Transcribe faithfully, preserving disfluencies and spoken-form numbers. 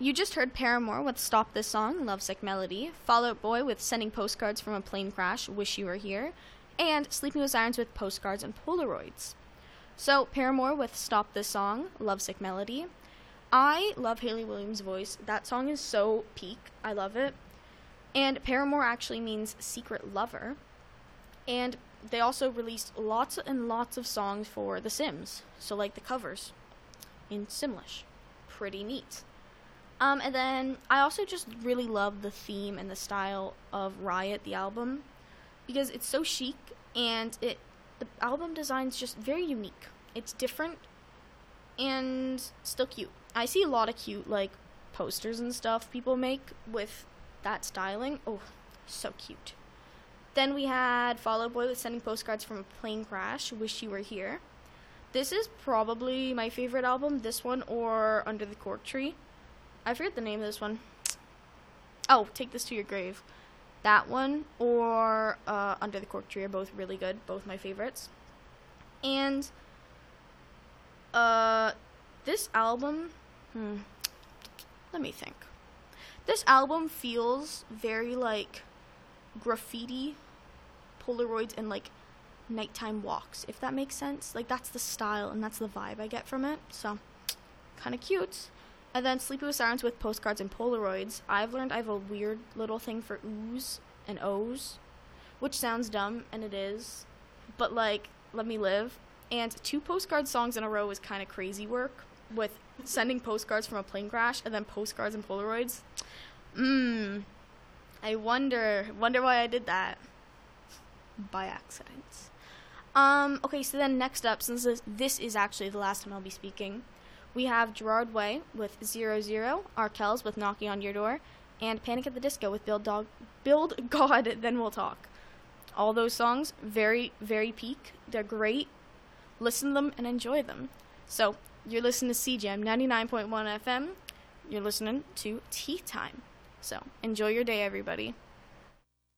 you just heard Paramore with Stop This Song, Lovesick Melody, Fall Out Boy with Sending Postcards from a Plane Crash, Wish You Were Here, and Sleeping with Sirens with Postcards and Polaroids. So, Paramore with Stop This Song, Lovesick Melody. I love Hayley Williams' voice. That song is so peak. I love it. And Paramore actually means secret lover. And they also released lots and lots of songs for The Sims. So, like the covers in Simlish. Pretty neat. Um, and then I also just really love the theme and the style of Riot, the album, because it's so chic, and it the album design's just very unique. It's different and still cute. I see a lot of cute, like, posters and stuff people make with that styling. Oh, so cute. Then we had Fall Out Boy with Sending Postcards from a Plane Crash, Wish You Were Here. This is probably my favorite album, this one or Under the Cork Tree. I forget the name of this one. Oh, Take This to Your Grave. That one or uh, Under the Cork Tree are both really good, both my favorites. And uh, this album, hmm, let me think. This album feels very like graffiti, Polaroids, and like nighttime walks, if that makes sense. Like, that's the style and that's the vibe I get from it. So, kind of cute. And then Sleepy with Sirens with Postcards and Polaroids. I've learned I have a weird little thing for oohs and ohs, which sounds dumb, and it is. But, like, let me live. And two postcard songs in a row is kind of crazy work, with Sending Postcards from a Plane Crash and then Postcards and Polaroids. Mmm. I wonder, wonder why I did that. By accident. Um, okay, so then next up, since this, this is actually the last time I'll be speaking, we have Gerard Way with Zero Zero, Arkells with Knocking on Your Door, and Panic at the Disco with Build, Dog, Build God, Then We'll Talk. All those songs, very, very peak. They're great. Listen to them and enjoy them. So, you're listening to C J M ninety-nine point one F M. You're listening to Tea Time. So, enjoy your day, everybody.